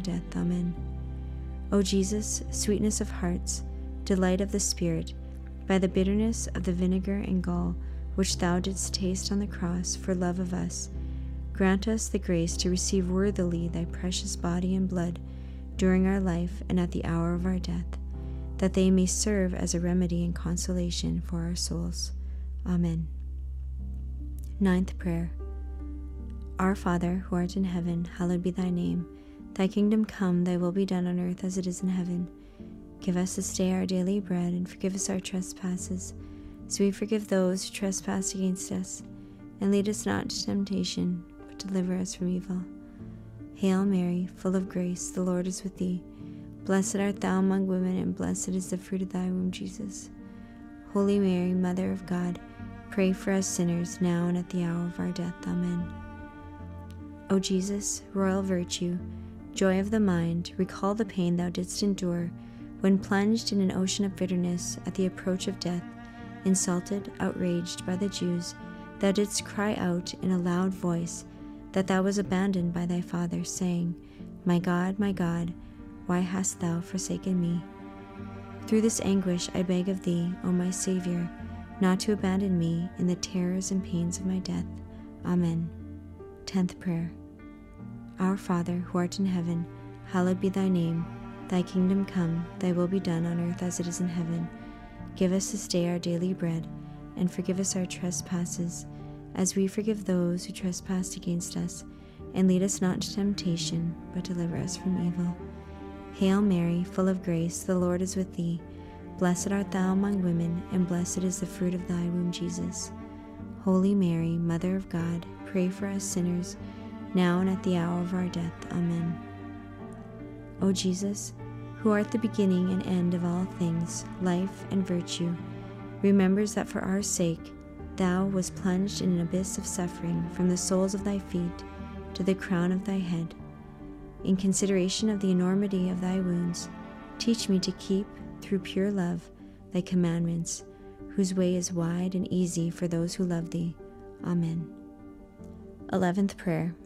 death. Amen. O Jesus, sweetness of hearts, delight of the spirit, by the bitterness of the vinegar and gall which thou didst taste on the cross for love of us, grant us the grace to receive worthily thy precious body and blood during our life and at the hour of our death, that they may serve as a remedy and consolation for our souls. Amen. Ninth prayer. Our Father, who art in heaven, hallowed be thy name. Thy kingdom come, thy will be done on earth as it is in heaven. Give us this day our daily bread, and forgive us our trespasses, as we forgive those who trespass against us. And lead us not into temptation, but deliver us from evil. Hail Mary, full of grace, the Lord is with thee. Blessed art thou among women, and blessed is the fruit of thy womb, Jesus. Holy Mary, Mother of God, pray for us sinners, now and at the hour of our death. Amen. O Jesus, royal virtue, joy of the mind, recall the pain thou didst endure when plunged in an ocean of bitterness at the approach of death, insulted, outraged by the Jews. Thou didst cry out in a loud voice that thou was abandoned by thy Father, saying, my God, why hast thou forsaken me? Through this anguish I beg of thee, O my Savior, not to abandon me in the terrors and pains of my death. Amen. 10th prayer. Our Father, who art in heaven, hallowed be thy name. Thy kingdom come, thy will be done on earth as it is in heaven. Give us this day our daily bread, and forgive us our trespasses, as we forgive those who trespass against us. And lead us not into temptation, but deliver us from evil. Hail Mary, full of grace, the Lord is with thee. Blessed art thou among women, and blessed is the fruit of thy womb, Jesus. Holy Mary, Mother of God, pray for us sinners, now and at the hour of our death. Amen. O Jesus, who art the beginning and end of all things, life and virtue, remembers that for our sake thou wast plunged in an abyss of suffering from the soles of thy feet to the crown of thy head. In consideration of the enormity of thy wounds, teach me to keep, through pure love, thy commandments, whose way is wide and easy for those who love thee. Amen. 11th prayer.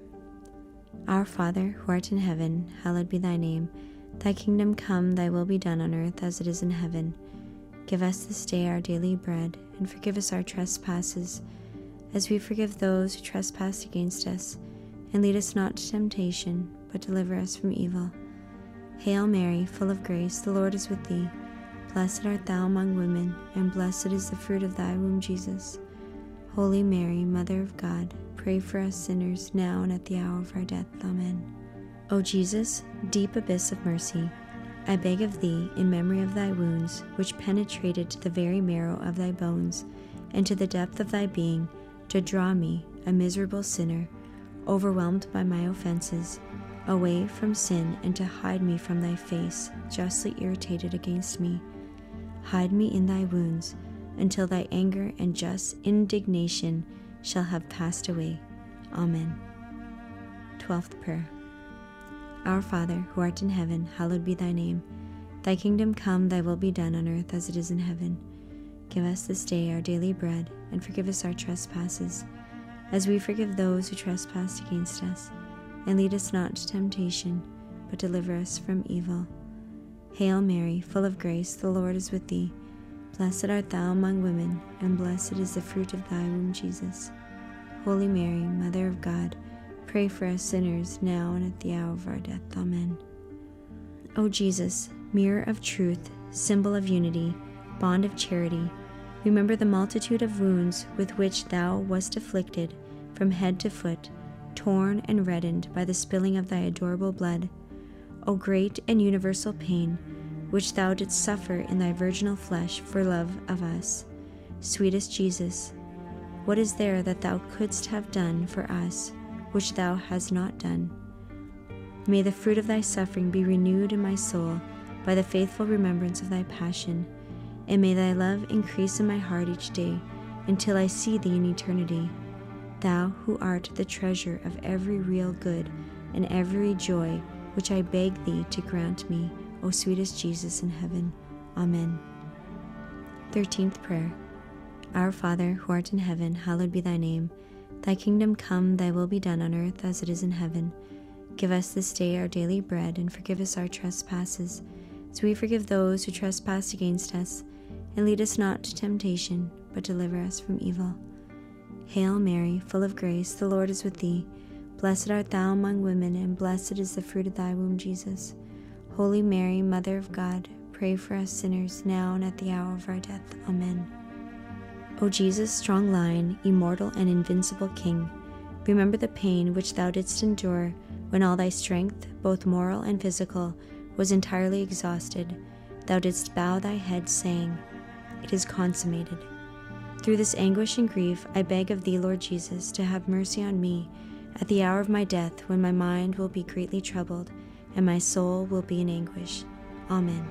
Our Father, who art in heaven, hallowed be thy name. Thy kingdom come, thy will be done on earth as it is in heaven. Give us this day our daily bread, and forgive us our trespasses, as we forgive those who trespass against us. And lead us not to temptation, but deliver us from evil. Hail Mary, full of grace, the Lord is with thee. Blessed art thou among women, and blessed is the fruit of thy womb, Jesus. Holy Mary, Mother of God, pray for us sinners, now and at the hour of our death. Amen. O Jesus, deep abyss of mercy, I beg of thee, in memory of thy wounds, which penetrated to the very marrow of thy bones, and to the depth of thy being, to draw me, a miserable sinner, overwhelmed by my offenses, away from sin, and to hide me from thy face, justly irritated against me. Hide me in thy wounds, until thy anger and just indignation shall have passed away. Amen. 12th prayer. Our Father, who art in heaven, hallowed be thy name. Thy kingdom come, thy will be done on earth as it is in heaven. Give us this day our daily bread, and forgive us our trespasses, as we forgive those who trespass against us. And lead us not into temptation, but deliver us from evil. Hail Mary, full of grace, the Lord is with thee. Blessed art thou among women, and blessed is the fruit of thy womb, Jesus. Holy Mary, Mother of God, pray for us sinners, now and at the hour of our death. Amen. O Jesus, mirror of truth, symbol of unity, bond of charity, remember the multitude of wounds with which thou wast afflicted from head to foot, torn and reddened by the spilling of thy adorable blood. O great and universal pain, which thou didst suffer in thy virginal flesh for love of us. Sweetest Jesus, what is there that thou couldst have done for us, which thou hast not done? May the fruit of thy suffering be renewed in my soul by the faithful remembrance of thy passion, and may thy love increase in my heart each day, until I see thee in eternity. Thou who art the treasure of every real good and every joy, which I beg thee to grant me, O sweetest Jesus in heaven. Amen. 13th prayer. Our Father, who art in heaven, hallowed be thy name. Thy kingdom come, thy will be done on earth as it is in heaven. Give us this day our daily bread, and forgive us our trespasses, as we forgive those who trespass against us. And lead us not to temptation, but deliver us from evil. Hail Mary, full of grace, the Lord is with thee. Blessed art thou among women, and blessed is the fruit of thy womb, Jesus. Holy Mary, Mother of God, pray for us sinners, now and at the hour of our death. Amen. O Jesus, strong Lion, immortal and invincible King, remember the pain which thou didst endure when all thy strength, both moral and physical, was entirely exhausted. Thou didst bow thy head, saying, "It is consummated." Through this anguish and grief, I beg of thee, Lord Jesus, to have mercy on me at the hour of my death, when my mind will be greatly troubled and my soul will be in anguish. Amen.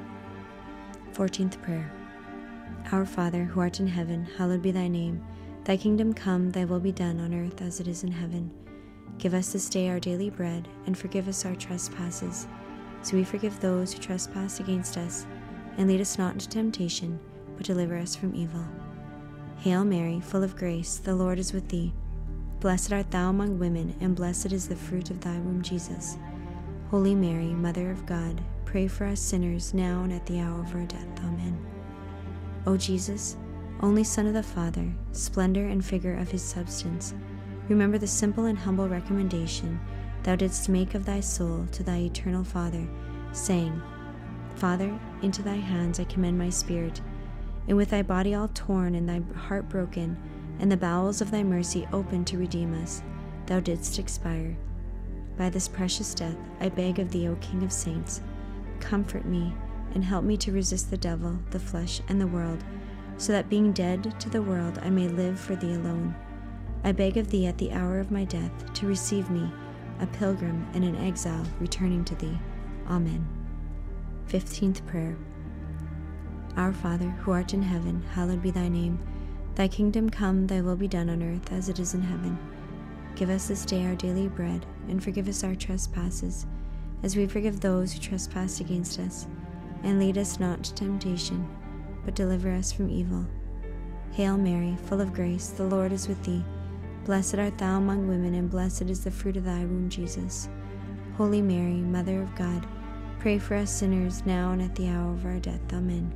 14th Prayer. Our Father, who art in heaven, hallowed be thy name. Thy kingdom come, thy will be done on earth as it is in heaven. Give us this day our daily bread, and forgive us our trespasses, as we forgive those who trespass against us. And lead us not into temptation, but deliver us from evil. Hail Mary, full of grace, the Lord is with thee. Blessed art thou among women, and blessed is the fruit of thy womb, Jesus. Holy Mary, Mother of God, pray for us sinners, now and at the hour of our death. Amen. O Jesus, only Son of the Father, splendor and figure of his substance, remember the simple and humble recommendation thou didst make of thy soul to thy eternal Father, saying, "Father, into thy hands I commend my spirit." And with thy body all torn and thy heart broken, and the bowels of thy mercy opened to redeem us, thou didst expire. By this precious death I beg of thee, O King of saints, comfort me and help me to resist the devil, the flesh, and the world, so that being dead to the world I may live for thee alone. I beg of thee at the hour of my death to receive me, a pilgrim and an exile returning to thee. Amen. 15th Prayer. Our Father, who art in heaven, hallowed be thy name. Thy kingdom come, thy will be done on earth as it is in heaven. Give us this day our daily bread, and forgive us our trespasses, as we forgive those who trespass against us. And lead us not to temptation, but deliver us from evil. Hail Mary, full of grace, the Lord is with thee. Blessed art thou among women, and blessed is the fruit of thy womb, Jesus. Holy Mary, Mother of God, pray for us sinners, now and at the hour of our death. Amen.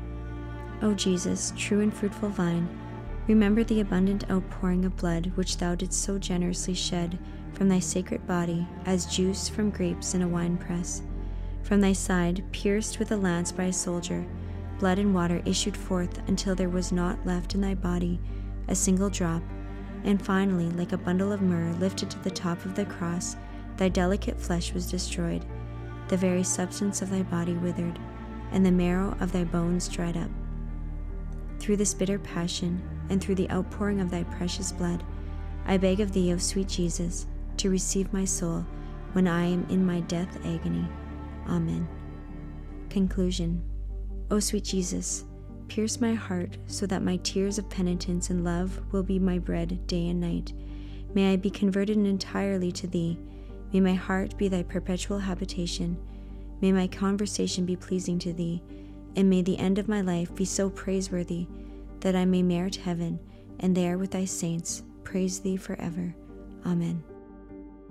O Jesus, true and fruitful vine, remember the abundant outpouring of blood which thou didst so generously shed from thy sacred body as juice from grapes in a winepress. From thy side, pierced with a lance by a soldier, blood and water issued forth until there was not left in thy body a single drop, and finally, like a bundle of myrrh lifted to the top of the cross, thy delicate flesh was destroyed, the very substance of thy body withered, and the marrow of thy bones dried up. Through this bitter passion, and through the outpouring of thy precious blood, I beg of thee, O sweet Jesus, to receive my soul when I am in my death agony. Amen. Conclusion. O sweet Jesus, pierce my heart so that my tears of penitence and love will be my bread day and night. May I be converted entirely to thee. May my heart be thy perpetual habitation. May my conversation be pleasing to thee. And may the end of my life be so praiseworthy that I may merit heaven, and there with thy saints praise thee forever. Amen.